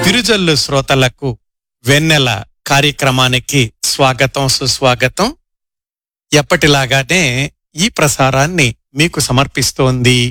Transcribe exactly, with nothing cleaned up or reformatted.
విరుజల్లు శ్రోతలకు వెన్నెల కార్యక్రమానికి స్వాగతం సుస్వాగతం. ఎప్పటిలాగానే ఈ ప్రసారాన్ని మీకు సమర్పిస్తోంది